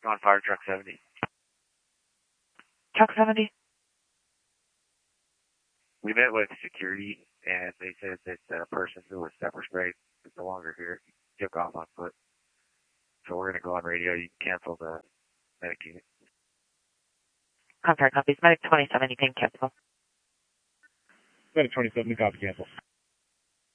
On fire truck 70. Truck 70? We met with security, and they said that the person who was pepper sprayed is no longer here. He took off on foot. So we're going to go on radio. You can cancel the medic unit. Contract copies. Medic 27, you can cancel. Medic 27, copy cancel.